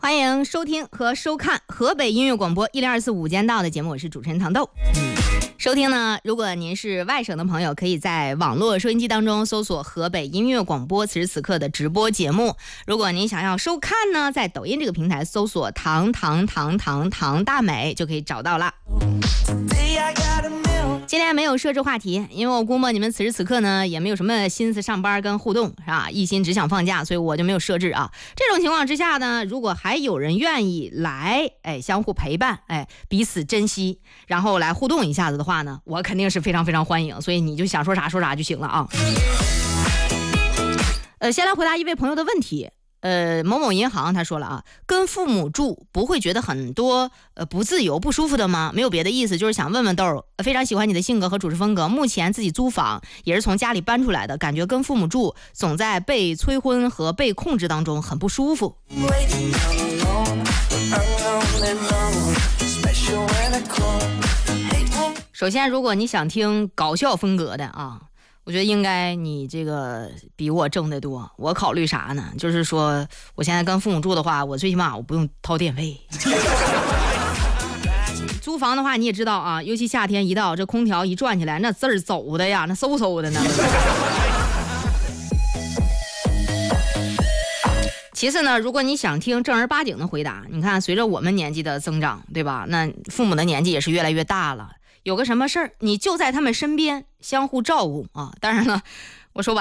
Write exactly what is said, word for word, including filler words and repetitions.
欢迎收听和收看河北音乐广播一零二四午间到的节目，我是主持人糖豆。收听呢，如果您是外省的朋友，可以在网络收音机当中搜索河北音乐广播此时此刻的直播节目。如果您想要收看呢，在抖音这个平台搜索糖糖糖糖糖大美就可以找到了。今天没有设置话题，因为我估摸你们此时此刻呢也没有什么心思上班跟互动，是吧？一心只想放假，所以我就没有设置啊。这种情况之下呢，如果还有人愿意来，哎，相互陪伴，哎，彼此珍惜，然后来互动一下子的话呢，我肯定是非常非常欢迎。所以你就想说啥说啥就行了啊。呃，先来回答一位朋友的问题。呃，某某银行他说了啊，跟父母住不会觉得很多呃不自由不舒服的吗？没有别的意思，就是想问问豆儿，非常喜欢你的性格和主持风格。目前自己租房也是从家里搬出来的，感觉跟父母住总在被催婚和被控制当中，很不舒服。首先，如果你想听搞笑风格的啊，我觉得应该你这个比我挣得多。我考虑啥呢？就是说我现在跟父母住的话，我最起码我不用掏电费。租房的话你也知道啊，尤其夏天一到，这空调一转起来，那字儿走的呀，那嗖嗖的呢。其次呢，如果你想听正儿八经的回答，你看随着我们年纪的增长，对吧？那父母的年纪也是越来越大了，有个什么事儿，你就在他们身边相互照顾啊。当然了，